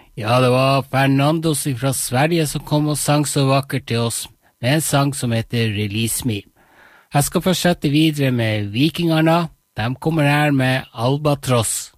Ja, det var Fernandos fra Sverige som kom og sang så vakkert til oss, med en sang som heter Release Me. Jeg skal fortsette videre med Vikingerne. De kommer her med Albatross.